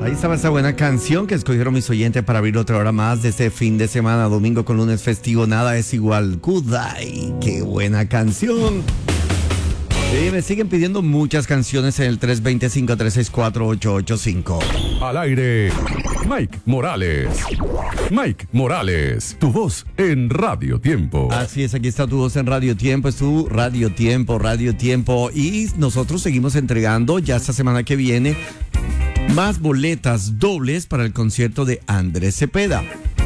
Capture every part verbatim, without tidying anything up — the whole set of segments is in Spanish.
Ahí estaba esa buena canción que escogieron mis oyentes para abrir otra hora más de este fin de semana, domingo con lunes festivo. Nada es igual. Kudai, qué buena canción. Sí, me siguen pidiendo muchas canciones en el tres dos cero, cinco tres seis cuatro, ocho ocho cinco. Al aire, Mike Morales. Mike Morales, tu voz en Radio Tiempo. Así es, aquí está tu voz en Radio Tiempo, es tu Radio Tiempo, Radio Tiempo. Y nosotros seguimos entregando ya esta semana que viene más boletas dobles para el concierto de Andrés Cepeda.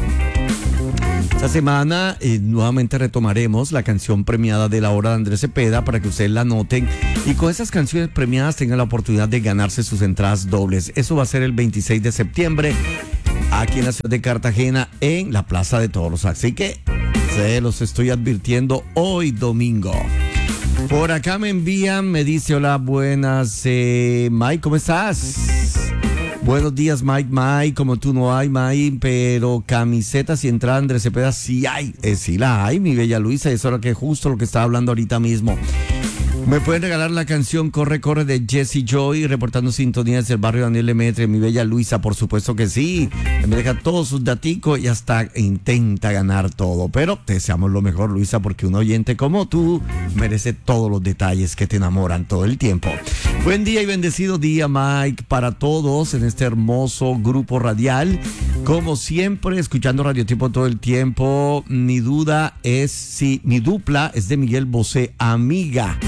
Esta semana eh, nuevamente retomaremos la canción premiada de la hora de Andrés Cepeda para que ustedes la anoten y con esas canciones premiadas tengan la oportunidad de ganarse sus entradas dobles. Eso va a ser el veintiséis de septiembre aquí en la ciudad de Cartagena en la Plaza de Toros. Así que se los estoy advirtiendo hoy domingo. Por acá me envían, me dice hola, buenas, eh, Mike, ¿cómo estás? Buenos días, Mike, Mike, como tú no hay, Mike, pero camisetas y entrada Andrés Cepeda sí hay, eh, sí la hay, mi bella Luisa, eso era que justo lo que estaba hablando ahorita mismo. Me pueden regalar la canción Corre, Corre de Jesse Joy, reportando sintonías del barrio Daniel Lemaitre, mi bella Luisa, por supuesto que sí. Me deja todos sus daticos y hasta intenta ganar todo. Pero te deseamos lo mejor, Luisa, porque un oyente como tú merece todos los detalles que te enamoran todo el tiempo. Buen día y bendecido día, Mike, para todos en este hermoso grupo radial. Como siempre, escuchando Radio Tiempo todo el tiempo. Mi duda es si mi dupla es de Miguel Bosé, amiga.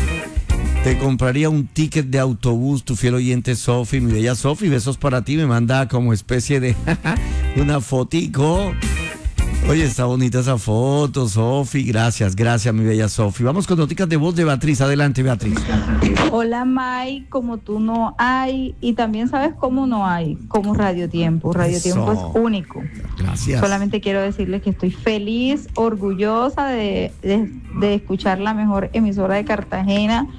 Te compraría un ticket de autobús, tu fiel oyente Sofi, mi bella Sofi, besos para ti, me manda como especie de una fotico. Oye, está bonita esa foto, Sofi, gracias, gracias mi bella Sofi. Vamos con noticias de voz de Beatriz, adelante Beatriz. Hola Mike, como tú no hay, y también sabes cómo no hay, como Radio Tiempo, Radio Eso. Tiempo es único. Gracias. Solamente quiero decirles que estoy feliz, orgullosa de, de, de escuchar la mejor emisora de Cartagena,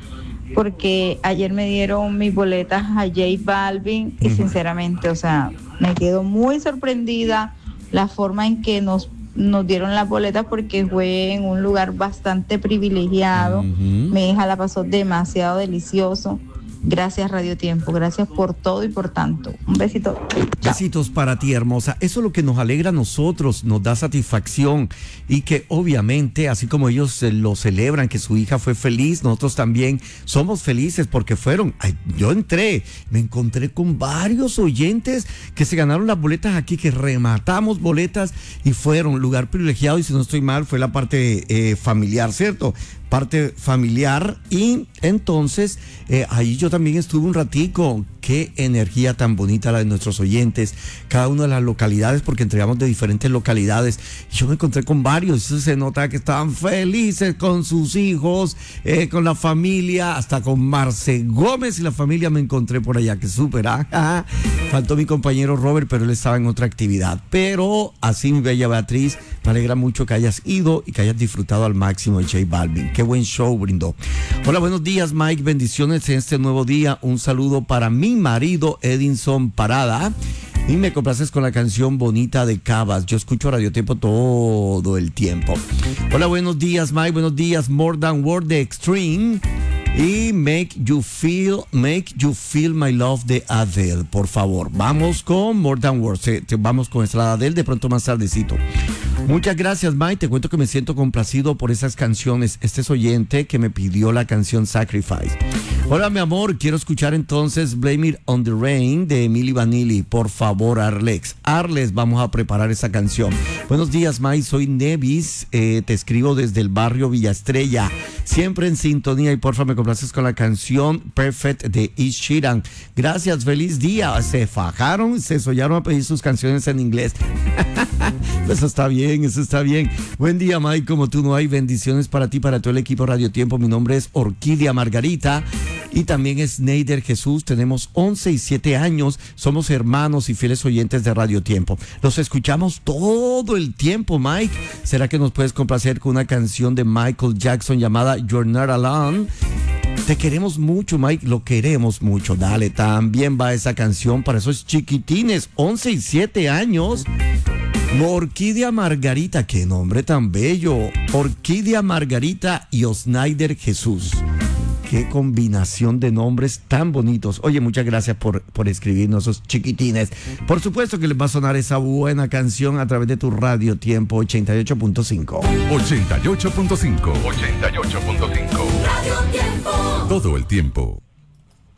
porque ayer me dieron mis boletas a J Balvin y sinceramente, o sea, me quedo muy sorprendida la forma en que nos, nos dieron las boletas porque fue en un lugar bastante privilegiado. Uh-huh. Mi hija la pasó demasiado delicioso. Gracias Radio Tiempo, gracias por todo y por tanto. Un besito. Chao. Besitos para ti, hermosa. Eso es lo que nos alegra a nosotros, nos da satisfacción y que obviamente, así como ellos eh, lo celebran, que su hija fue feliz, nosotros también somos felices porque fueron. Ay, yo entré, me encontré con varios oyentes que se ganaron las boletas aquí, que rematamos boletas y fueron lugar privilegiado y si no estoy mal fue la parte eh, familiar, ¿cierto? Parte familiar y entonces eh, ahí yo también estuve un ratico. Qué energía tan bonita la de nuestros oyentes, cada una de las localidades, porque entregamos de diferentes localidades. Yo me encontré con varios, eso se nota que estaban felices con sus hijos, eh, con la familia, hasta con Marce Gómez y la familia me encontré por allá, que súper, ¿ah? Faltó mi compañero Robert, pero él estaba en otra actividad. Pero así, mi bella Beatriz, me alegra mucho que hayas ido y que hayas disfrutado al máximo de J Balvin. Qué buen show brindó. Hola, buenos días, Mike, bendiciones en este nuevo día. Un saludo para mi marido Edinson Parada. Y me complaces con la canción bonita de Cabas. Yo escucho Radio Tiempo todo el tiempo. Hola, buenos días, Mike. Buenos días, More Than Word de Extreme. Y Make You Feel, Make You Feel My Love de Adele. Por favor, vamos con More Than Words. Eh, vamos con esta Adele de pronto más tardecito. Muchas gracias, Mike. Te cuento que me siento complacido por esas canciones. Este es oyente que me pidió la canción Sacrifice. Hola, mi amor. Quiero escuchar entonces Blame It on the Rain de Milli Vanilli. Por favor, Arlex. Arles, vamos a preparar esa canción. Buenos días, Mike. Soy Nevis. Eh, te escribo desde el barrio Villa Estrella. Siempre en sintonía y porfa me complaces con la canción Perfect de Ed Sheeran. Gracias, feliz día. Se fajaron, se soñaron a pedir sus canciones en inglés. Eso está bien, eso está bien. Buen día, Mike, como tú no hay. Bendiciones para ti, para todo el equipo Radio Tiempo. Mi nombre es Orquídea Margarita y también es Neider Jesús. Tenemos once y siete años. Somos hermanos y fieles oyentes de Radio Tiempo. Los escuchamos todo el tiempo, Mike. ¿Será que nos puedes complacer con una canción de Michael Jackson llamada You're Not Alone? Te queremos mucho, Mike, lo queremos mucho. Dale, también va esa canción para esos chiquitines, once y siete años. Orquídea Margarita, qué nombre tan bello. Orquídea Margarita y Osnaider Jesús. Qué combinación de nombres tan bonitos. Oye, muchas gracias por, por escribirnos, esos chiquitines. Por supuesto que les va a sonar esa buena canción a través de tu radio Tiempo ochenta y ocho punto cinco. ochenta y ocho punto cinco. ochenta y ocho punto cinco. Radio Tiempo. Todo el tiempo.